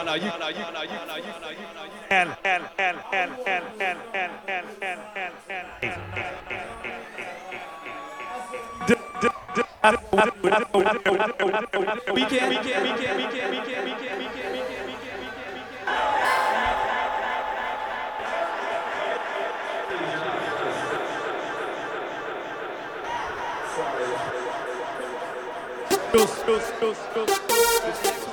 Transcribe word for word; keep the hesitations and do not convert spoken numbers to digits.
no, you, no, you, no, you, no, you, no, you, no, you. And and and and and and and and and and and We can, we can, we can, we can, we can, we can, we can, we can, we can, we Skills, skills, skills, skills, skills.